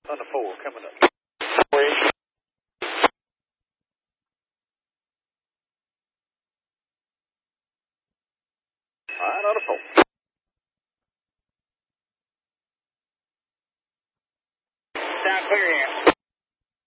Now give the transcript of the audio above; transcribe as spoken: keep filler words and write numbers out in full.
On the four, coming up. Wait. All right, on the four. Down clear here.